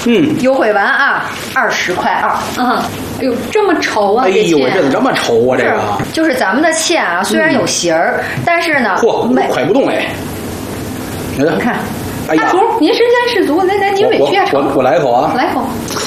优惠完啊，20块2。 哎呦，这么稠啊！ 哎呦，这怎么这么稠啊？这个就是咱们的芡啊，虽然有形儿，但是呢， 快不动哎。 你看， 哎呀， 大厨，您身先士卒，来，您委屈啊！ 我来一口啊！ 来一口。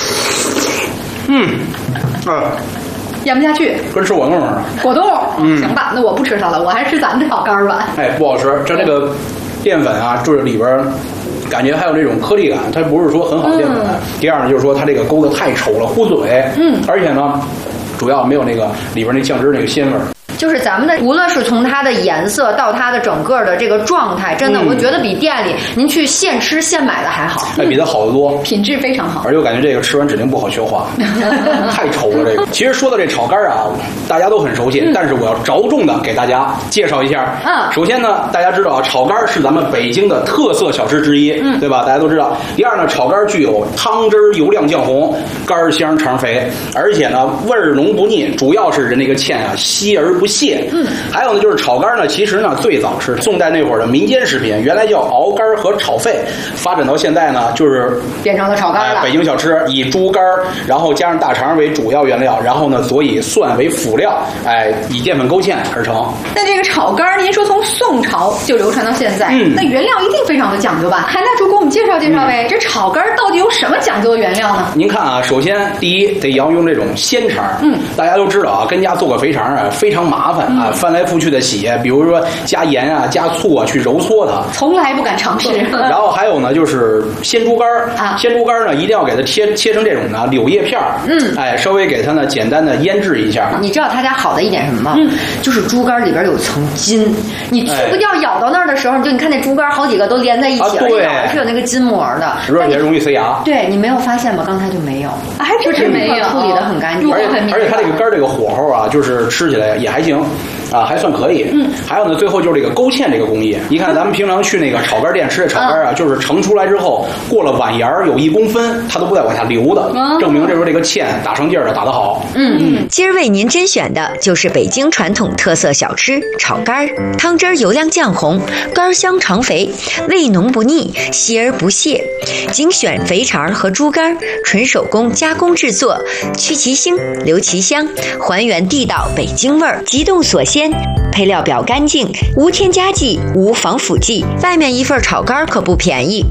咽不下去， 跟吃果冻似的。 果冻，行吧，那我不吃它了，我还吃咱这炒肝吧。 哎，不好吃，这个淀粉啊，就是里边感觉还有这种颗粒感，它不是说很好的淀粉。第二呢，就是说它这个勾的太稠了，糊嘴。而且呢，主要没有那个里边那酱汁那个鲜味儿。 就是咱们的，无论是从它的颜色到它的整个的这个状态，真的，我觉得比店里您去现吃现买的还好。 哎，比它好得多， 品质非常好。 而且我感觉这个吃完指定不好消化，太稠了这个。其实说到这炒肝啊，大家都很熟悉，但是我要着重的给大家介绍一下。首先呢，大家知道啊，炒肝是咱们北京的特色小吃之一，对吧？大家都知道。第二呢，炒肝具有汤汁油亮酱红，肝香肠肥，而且呢味儿浓不腻，主要是那个芡啊稀而不蟹。还有呢，就是炒肝呢，其实呢最早是宋代那会儿的民间食品，原来叫熬肝和炒肺，发展到现在呢，就是变成了炒肝了。 北京小吃以猪肝，然后加上大肠为主要原料，然后呢佐以蒜为辅料，以淀粉勾芡而成。 那这个炒肝，您说从宋朝就流传到现在，那原料一定非常的讲究吧？那主给我们介绍介绍呗，这炒肝到底有什么讲究的原料呢？ 您看啊，首先第一得要用这种鲜肠，大家都知道啊，跟家做个肥肠啊非常麻烦。翻来覆去的洗，比如说加盐啊、加醋啊去揉搓它， 从来不敢尝试。 然后还有呢，就是鲜猪肝鲜猪肝呢一定要给它切成这种呢柳叶片稍微给它呢简单的腌制一下。 你知道他家好的一点什么吗？就是猪肝里边有层筋，你去不掉咬到那儿的时候，你看那猪肝好几个都连在一起，而且咬的是有那个筋膜的， 而且容易塞牙。 对，你没有发现吗？刚才就没有， 还真是没有， 处理的很干净， 而且它这个肝这个火候啊，就是吃起来也还行。还算可以。还有呢，最后就是这个勾芡这个工艺。你看咱们平常去那个炒肝店吃的炒肝啊，就是盛出来之后过了碗沿有1公分，它都不带往下流的，证明这时候这个芡打成劲儿了，打得好。 今儿为您甄选的就是北京传统特色小吃炒肝，汤汁油亮酱红，肝香肠肥，味浓不腻，稀而不泄。精选肥肠和猪肝，纯手工加工制作，去其腥，留其香，还原地道北京味儿，急冻锁鲜。配料表干净，无添加剂，无防腐剂。外面一份炒肝可不便宜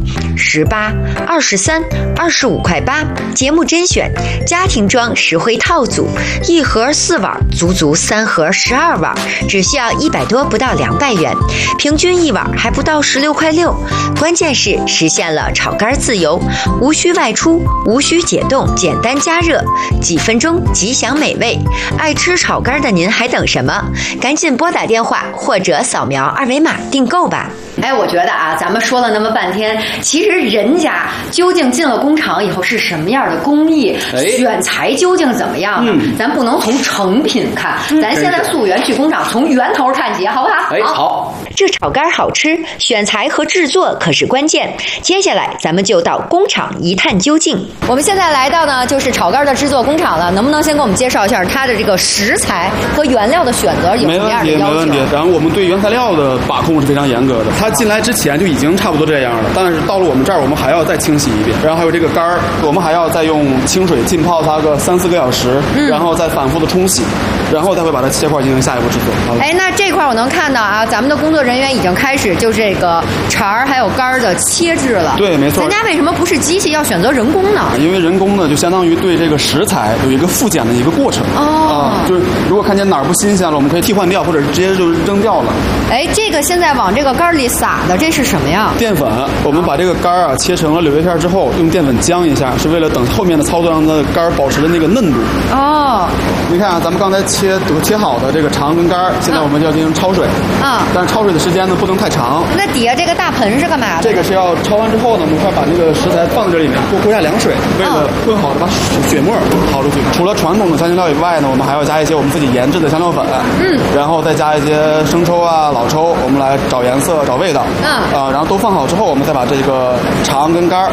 ，18、23、25块8。节目甄选家庭装实惠套组，1盒4碗，足足3盒12碗，只需要100多不到200元，平均1碗还不到16块6。关键是实现了炒肝自由，无需外出，无需解冻，简单加热，几分钟即享美味。爱吃炒肝的您还等什么？赶紧拨打电话或者扫描2维码订购吧。 我觉得啊，咱们说了那么半天，其实人家究竟进了工厂以后是什么样的工艺，选材究竟怎么样呢？咱不能从成品看，咱现在溯源去工厂，从源头看起，好不好？ 好。 这炒肝好吃，选材和制作可是关键。接下来咱们就到工厂一探究竟。 我们现在来到呢，就是炒肝的制作工厂了，能不能先给我们介绍一下它的这个食材和原料的选择有什么样的要求？ 没问题。然后我们对原材料的把控是非常严格的，它进来之前就已经差不多这样了，但是到了我们这儿，我们还要再清洗一遍。然后还有这个肝，我们还要再用清水浸泡它个3-4个小时，然后再反复的冲洗，然后再会把它切块进行下一步制作。 那这块我能看到啊，咱们的工作人员已经开始就这个肠儿还有肝的切制了。 对，没错。 咱家为什么不是机器，要选择人工呢？ 因为人工呢，就相当于对这个食材有一个复检的一个过程。就是如果看见哪儿不新鲜了，我们可以替换掉，或者直接就扔掉了。 这个现在往这个肝里撒的，这是什么呀？ 淀粉。我们把这个肝切成了柳叶片之后，用淀粉浆一下，是为了等后面的操作让它的肝保持的那个嫩度。你看啊，咱们刚才切好的这个肠跟肝，现在我们就要进行焯水。但是焯水的时间呢不能太长。 那底下这个大盆是干嘛的？ 这个是要焯完之后呢，我们会把这个食材放在这里面，过下凉水，为了更好的把血沫淘出去。除了传统的香辛料以外呢，我们还要加一些我们自己研制的香料粉，然后再加一些生抽啊、老抽，我们来找颜色、找味道。然后都放好之后，我们再把这个肠跟肝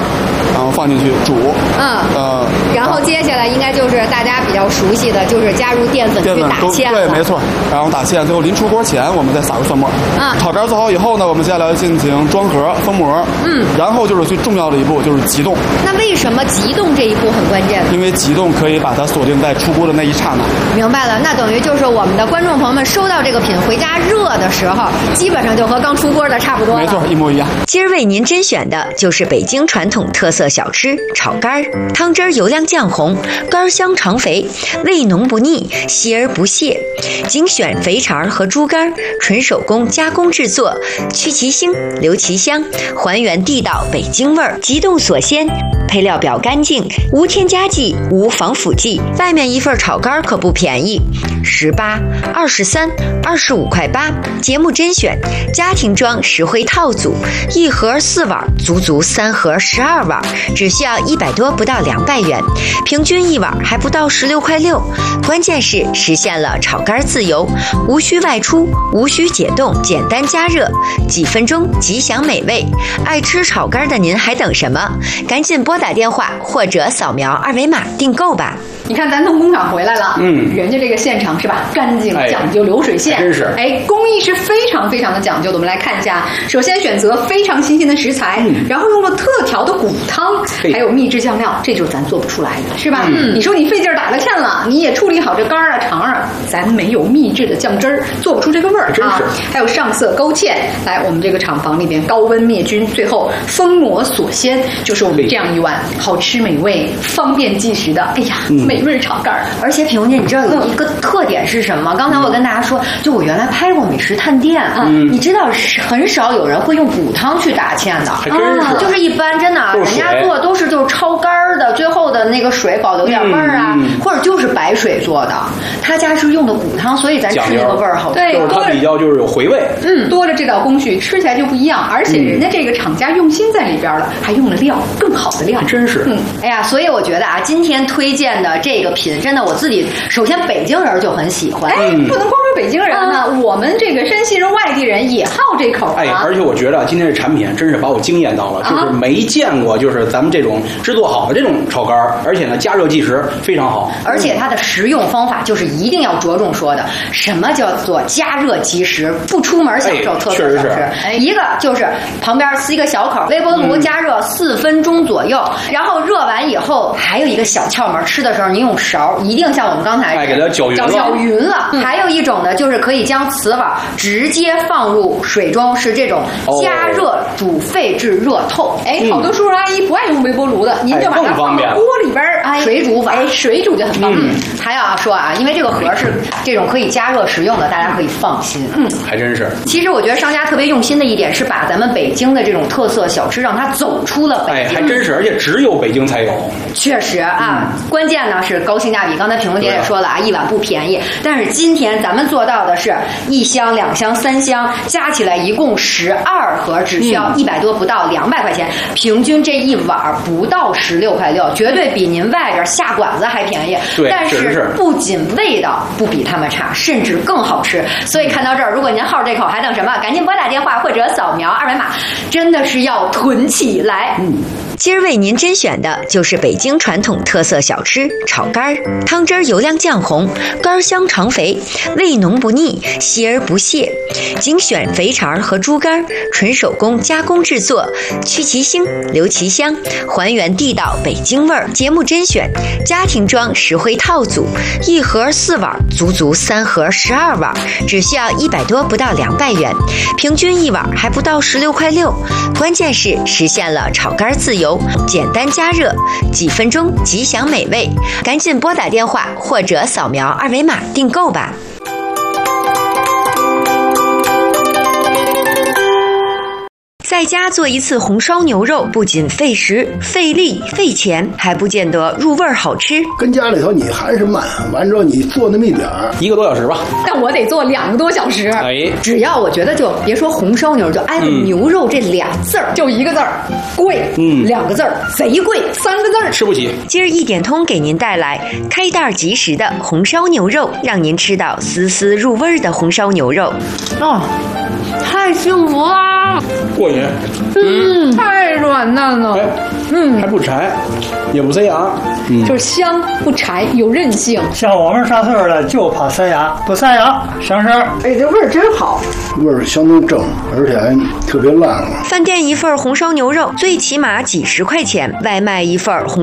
然后放进去煮。 然后接下来应该就是大家比较熟悉的，就是加入淀粉去打芡。 对，没错。然后打芡，最后临出锅前我们再撒入蒜末。炒肝做好以后呢，我们接下来进行装盒封膜。然后就是最重要的一步就是急冻。 那为什么急冻这一步很关键呢？ 因为急冻可以把它锁定在出锅的那一刹那。 明白了，那等于就是我们的观众朋友们收到这个品回家热的时候，基本上就和刚出锅的差不多了。 没错，一模一样。 今儿为您甄选的就是北京传统特色小吃炒肝儿，汤汁油亮酱红，肝香肠肥，味浓不腻，稀而不泄。精选肥肠和猪肝，纯手工加工制作，去其腥，留其香，还原地道北京味儿。急冻锁鲜，配料表干净，无添加剂，无防腐剂。外面一份炒肝可不便宜，18、23、25块8。节目甄选，家庭装实惠套组，1盒4碗，足足3盒12碗，只需要100多不到200元，平均一碗还不到16块6。关键是实现了炒肝自由，无需外出，无需解冻，简单加热，几分钟即享美味。爱吃炒肝的您还等什么？赶紧拨打电话或者扫描2维码订购吧。 你看，咱从工厂回来了，人家这个现场是吧，干净讲究，流水线， 真是， 工艺是非常非常的讲究的。我们来看一下，首先选择非常新鲜的食材，然后用了特调的骨汤，还有秘制酱料，这就是咱做不出来的，是吧？你说你费劲打了芡了，你也处理好这肝啊肠啊，咱没有秘制的酱汁儿，做不出这个味儿啊。还有上色勾芡，来我们这个厂房里边高温灭菌，最后封膜锁鲜，就是我们这样一碗好吃美味、方便计时的，哎呀，美味炒肝。 而且品红姐，你知道有一个特点是什么？刚才我跟大家说，就我原来拍过美食探店啊，你知道很少有人会用骨汤去打芡的， 还真是， 就是一般真的人家做都是就是焯肝的，最后的那个水保留点味儿啊，或者就是白水做的，他家是用的骨汤，所以咱吃那个味儿好吃。 对， 就是它比较就是有回味。 多了这道工序，吃起来就不一样，而且人家这个厂家用心在里边了，还用了料，更好的料， 真是。 哎呀，所以我觉得啊，今天推荐的这个品，真的我自己首先北京人就很喜欢， 不能光说北京人呢，我们这个山西人、外地人也好这口啊。 而且我觉得今天这产品真是把我惊艳到了，就是没见过，就是咱们这种制作好的这种炒肝，而且呢加热计时非常好， 而且它的食用方法就是一定要着重说的，什么叫做加热即食，不出门享受特色小吃。一个就是旁边撕一个小口，微波炉加热4分钟左右，然后热完以后还有一个小窍门，吃的时候你用勺一定像我们刚才给它搅匀了。还有一种呢，就是可以将瓷碗直接放入水中，是这种加热煮沸至热透。 好多叔叔阿姨不爱用微波炉的，您就把它放到锅里边水煮法， 水煮就很方便。 还要说啊，因为这个盒是这种可以加热食用的，大家可以放心。 还真是。 其实我觉得商家特别用心的一点是把咱们北京的这种特色小吃让它走出了北京。 还真是，而且只有北京才有。 确实啊，关键呢是高性价比。刚才品红姐也说了啊，一碗不便宜，但是今天咱们做到的是1箱、2箱、3箱，加起来一共12盒，只需要100多不到200块钱，平均这一碗不到16块6，绝对比您外边下馆子还便宜。 对， 但是不仅味道不比他们差，甚至更好吃。所以看到这儿，如果您好这口，还等什么？赶紧拨打电话或者扫描2维码，真的是要囤起来。 今儿为您甄选的就是北京传统特色小吃炒肝儿，汤汁油亮酱红，肝香肠肥，味浓不腻，稀而不泄。精选肥肠和猪肝，纯手工加工制作，去其腥，留其香，还原地道北京味儿。节目甄选，家庭装实惠套组，1盒4碗，足足3盒12碗，只需要100多不到200元，平均一碗还不到16块6。关键是实现了炒肝自由，简单加热，几分钟即享美味。赶紧拨打电话或者扫描2维码订购吧。在家做一次红烧牛肉，不仅费时、费力、费钱，还不见得入味好吃。 跟家里头你还是慢，完之后你做那么一点儿 ，1个多小时吧。 但我得做2个多小时。 只要我觉得就别说红烧牛肉，就挨个牛肉这2字儿， 就1个字儿贵 ，2个字儿贼贵 ，3个字儿吃不起。 今儿一点通给您带来开袋即食的红烧牛肉，让您吃到丝丝入味的红烧牛肉。 太幸福啦， 过瘾。 太软嫩了， 还不柴，也不塞牙， 就是香不柴，有韧性。 像我们啥岁数了，就怕塞牙，不塞牙，省事儿。 哎，这味儿真好， 味儿相当正，而且还特别烂了。 饭店一份红烧牛肉最起码几10块钱，外卖一份红